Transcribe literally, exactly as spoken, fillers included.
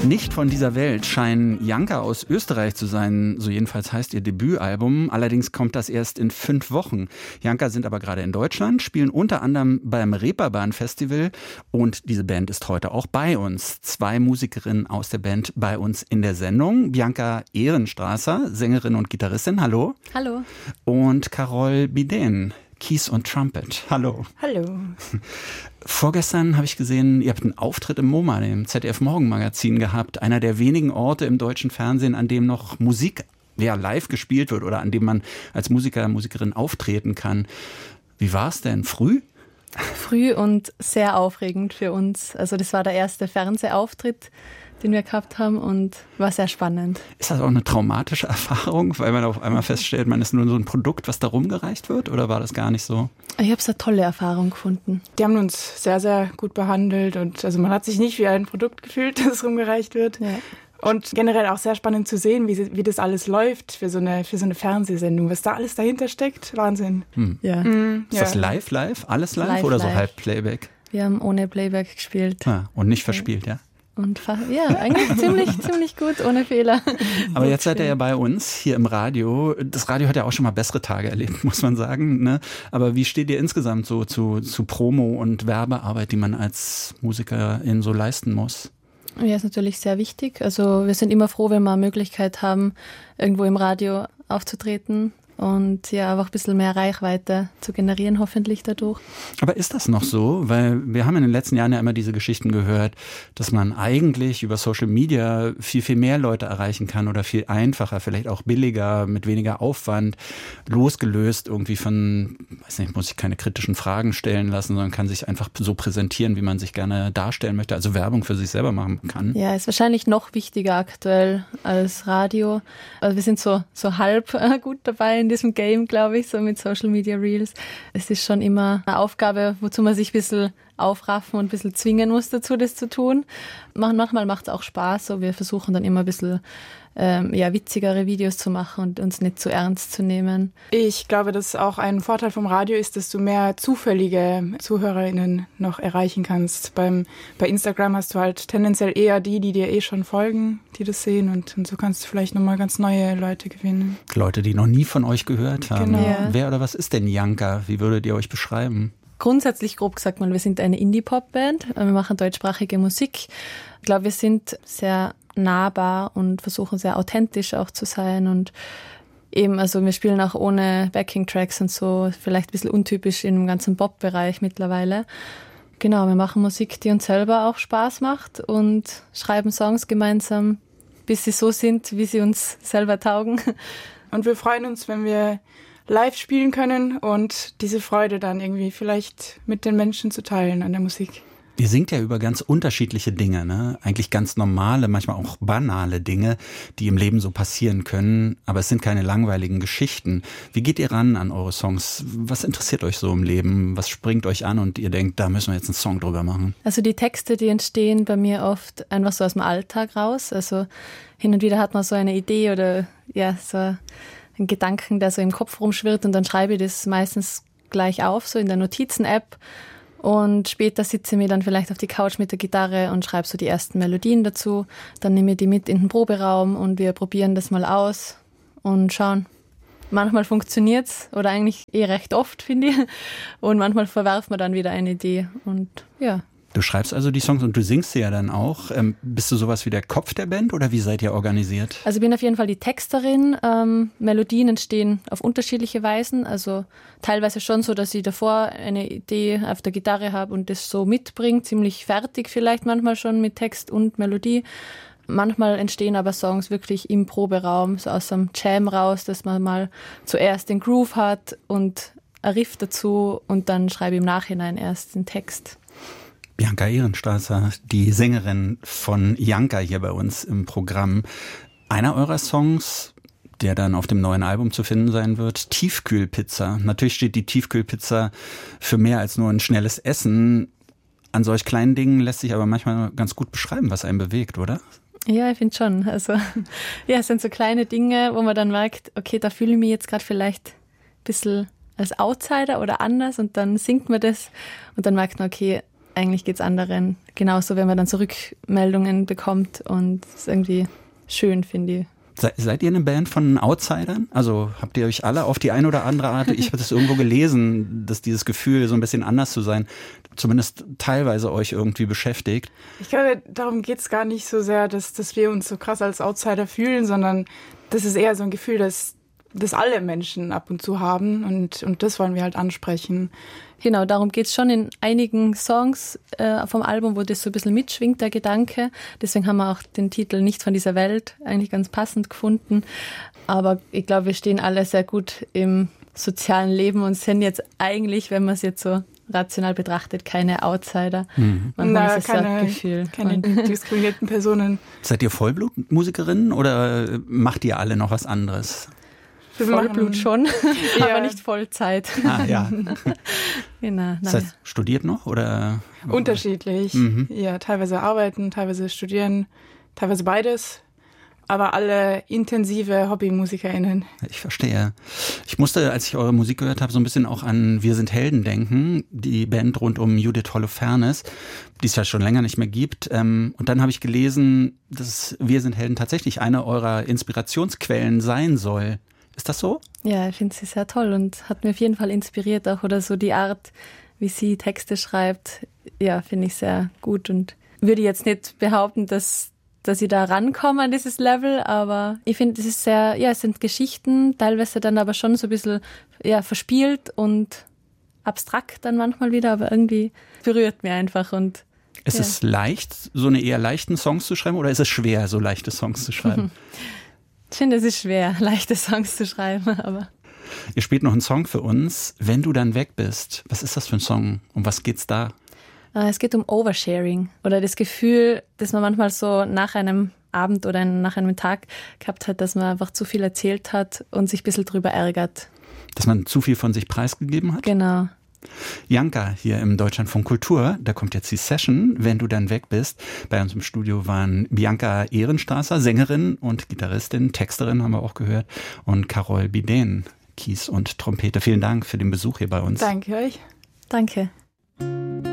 Nicht von dieser Welt scheinen Janka aus Österreich zu sein, so jedenfalls heißt ihr Debütalbum. Allerdings kommt das erst in fünf Wochen. Janka sind aber gerade in Deutschland, spielen unter anderem beim Reeperbahn Festival und diese Band ist heute auch bei uns. Zwei Musikerinnen aus der Band bei uns in der Sendung. Bianca Ehrenstrasser, Sängerin und Gitarristin, hallo. Hallo. Und Carol Biden, Keys und Trumpet, hallo. Hallo. Vorgestern habe ich gesehen, ihr habt einen Auftritt im MoMA, dem Z D F-Morgenmagazin gehabt. Einer der wenigen Orte im deutschen Fernsehen, an dem noch Musik ja, live gespielt wird oder an dem man als Musiker, Musikerin auftreten kann. Wie war es denn? Früh? Früh und sehr aufregend für uns. Also das war der erste Fernsehauftritt, den wir gehabt haben und war sehr spannend. Ist das auch eine traumatische Erfahrung, weil man auf einmal feststellt, man ist nur so ein Produkt, was da rumgereicht wird, oder war das gar nicht so? Ich habe es eine tolle Erfahrung gefunden. Die haben uns sehr, sehr gut behandelt und also man hat sich nicht wie ein Produkt gefühlt, das rumgereicht wird. Ja. Und generell auch sehr spannend zu sehen, wie, wie das alles läuft für so eine, für so eine Fernsehsendung. Was da alles dahinter steckt, Wahnsinn. Hm. Ja. Mhm, ist ja. das live, live? Alles live, live oder so live. halb Playback? Wir haben ohne Playback gespielt. Ah, und nicht verspielt, ja? Und ja, eigentlich ziemlich, ziemlich gut, ohne Fehler. Aber jetzt seid ihr ja bei uns hier im Radio. Das Radio hat ja auch schon mal bessere Tage erlebt, muss man sagen. Ne? Aber wie steht ihr insgesamt so zu, zu Promo- und Werbearbeit, die man als Musikerin so leisten muss? Ja, ist natürlich sehr wichtig. Also wir sind immer froh, wenn wir eine Möglichkeit haben, irgendwo im Radio aufzutreten. Und ja, einfach ein bisschen mehr Reichweite zu generieren, hoffentlich dadurch. Aber ist das noch so? Weil wir haben in den letzten Jahren ja immer diese Geschichten gehört, dass man eigentlich über Social Media viel, viel mehr Leute erreichen kann oder viel einfacher, vielleicht auch billiger, mit weniger Aufwand, losgelöst irgendwie von, weiß nicht, muss ich keine kritischen Fragen stellen lassen, sondern kann sich einfach so präsentieren, wie man sich gerne darstellen möchte, also Werbung für sich selber machen kann. Ja, ist wahrscheinlich noch wichtiger aktuell als Radio. Also wir sind so, so halb äh, gut dabei in diesem Game, glaube ich, so mit Social Media Reels. Es ist schon immer eine Aufgabe, wozu man sich ein bisschen aufraffen und ein bisschen zwingen muss dazu, das zu tun. Manchmal macht es auch Spaß, so wir versuchen dann immer ein bisschen ähm, ja, witzigere Videos zu machen und uns nicht zu ernst zu nehmen. Ich glaube, dass auch ein Vorteil vom Radio ist, dass du mehr zufällige ZuhörerInnen noch erreichen kannst. Beim, bei Instagram hast du halt tendenziell eher die, die dir eh schon folgen, die das sehen und, und so kannst du vielleicht nochmal ganz neue Leute gewinnen. Leute, die noch nie von euch gehört haben. Genau. Ja. Wer oder was ist denn Janka? Wie würdet ihr euch beschreiben? Grundsätzlich grob gesagt mal, wir sind eine Indie-Pop-Band. Wir machen deutschsprachige Musik. Ich glaube, wir sind sehr nahbar und versuchen sehr authentisch auch zu sein und eben, also wir spielen auch ohne Backing-Tracks und so, vielleicht ein bisschen untypisch im ganzen Pop-Bereich mittlerweile. Genau, wir machen Musik, die uns selber auch Spaß macht und schreiben Songs gemeinsam, bis sie so sind, wie sie uns selber taugen. Und wir freuen uns, wenn wir live spielen können und diese Freude dann irgendwie vielleicht mit den Menschen zu teilen an der Musik. Ihr singt ja über ganz unterschiedliche Dinge, ne? Eigentlich ganz normale, manchmal auch banale Dinge, die im Leben so passieren können, aber es sind keine langweiligen Geschichten. Wie geht ihr ran an eure Songs? Was interessiert euch so im Leben? Was springt euch an und ihr denkt, da müssen wir jetzt einen Song drüber machen? Also die Texte, die entstehen bei mir oft einfach so aus dem Alltag raus. Also hin und wieder hat man so eine Idee oder ja, so einen Gedanken, der so im Kopf rumschwirrt und dann schreibe ich das meistens gleich auf, so in der Notizen-App. Und später sitze ich mir dann vielleicht auf die Couch mit der Gitarre und schreibe so die ersten Melodien dazu. Dann nehme ich die mit in den Proberaum und wir probieren das mal aus und schauen. Manchmal funktioniert's oder eigentlich eh recht oft, finde ich. Und manchmal verwerfen wir dann wieder eine Idee und ja. Du schreibst also die Songs und du singst sie ja dann auch. Ähm, bist du sowas wie der Kopf der Band oder wie seid ihr organisiert? Also ich bin auf jeden Fall die Texterin. Ähm, Melodien entstehen auf unterschiedliche Weisen. Also teilweise schon so, dass ich davor eine Idee auf der Gitarre habe und das so mitbringe, ziemlich fertig vielleicht manchmal schon mit Text und Melodie. Manchmal entstehen aber Songs wirklich im Proberaum, so aus einem Jam raus, dass man mal zuerst den Groove hat und ein Riff dazu und dann schreibe ich im Nachhinein erst den Text. Bianca Ehrenstrasser, die Sängerin von Janka hier bei uns im Programm. Einer eurer Songs, der dann auf dem neuen Album zu finden sein wird, Tiefkühlpizza. Natürlich steht die Tiefkühlpizza für mehr als nur ein schnelles Essen. An solch kleinen Dingen lässt sich aber manchmal ganz gut beschreiben, was einen bewegt, oder? Ja, ich finde schon. Also ja, es sind so kleine Dinge, wo man dann merkt, okay, da fühle ich mich jetzt gerade vielleicht ein bisschen als Outsider oder anders und dann singt man das und dann merkt man, okay, eigentlich geht es anderen genauso, wenn man dann Zurückmeldungen bekommt und es ist irgendwie schön, finde ich. Se, seid ihr eine Band von Outsidern? Also habt ihr euch alle auf die eine oder andere Art, ich habe das irgendwo gelesen, dass dieses Gefühl, so ein bisschen anders zu sein, zumindest teilweise euch irgendwie beschäftigt? Ich glaube, darum geht es gar nicht so sehr, dass, dass wir uns so krass als Outsider fühlen, sondern das ist eher so ein Gefühl, dass, dass alle Menschen ab und zu haben und, und das wollen wir halt ansprechen. Genau, darum geht es schon in einigen Songs äh, vom Album, wo das so ein bisschen mitschwingt, der Gedanke. Deswegen haben wir auch den Titel Nicht von dieser Welt eigentlich ganz passend gefunden. Aber ich glaube, wir stehen alle sehr gut im sozialen Leben und sind jetzt eigentlich, wenn man es jetzt so rational betrachtet, keine Outsider. Mhm. Manchmal Na, ist es keine, ein Gefühl. keine diskriminierten Personen. Seid ihr Vollblutmusikerinnen oder macht ihr alle noch was anderes? Wir Vollblut machen- schon, Ja. aber nicht Vollzeit. Ah, ja. Genau, Das nein. heißt, studiert noch oder? Unterschiedlich. Mhm. Ja, teilweise arbeiten, teilweise studieren, teilweise beides. Aber alle intensive HobbymusikerInnen. Ich verstehe. Ich musste, als ich eure Musik gehört habe, so ein bisschen auch an Wir sind Helden denken, die Band rund um Judith Holofernes, die es ja schon länger nicht mehr gibt. Und dann habe ich gelesen, dass Wir sind Helden tatsächlich eine eurer Inspirationsquellen sein soll. Ist das so? Ja, ich finde sie sehr toll und hat mir auf jeden Fall inspiriert auch, oder so die Art, wie sie Texte schreibt, ja, finde ich sehr gut und würde jetzt nicht behaupten, dass, dass ich da rankomme an dieses Level, aber ich finde, es ist sehr, ja, es sind Geschichten, teilweise dann aber schon so ein bisschen, ja, verspielt und abstrakt dann manchmal wieder, aber irgendwie berührt mir einfach und Ist ja. es leicht, so eine eher leichten Songs zu schreiben oder ist es schwer, so leichte Songs zu schreiben? Ich finde, es ist schwer, leichte Songs zu schreiben, aber Ihr spielt noch einen Song für uns. Wenn du dann weg bist, was ist das für ein Song? Um was geht's da? äh, es geht um Oversharing oder das Gefühl, dass man manchmal so nach einem Abend oder nach einem Tag gehabt hat, dass man einfach zu viel erzählt hat und sich ein bisschen drüber ärgert. Dass man zu viel von sich preisgegeben hat? Genau. Janka hier im Deutschlandfunk Kultur, da kommt jetzt die Session, wenn du dann weg bist. Bei uns im Studio waren Bianca Ehrenstraßer, Sängerin und Gitarristin, Texterin haben wir auch gehört, und Carol Biden, Kies und Trompete. Vielen Dank für den Besuch hier bei uns. Danke euch. Danke.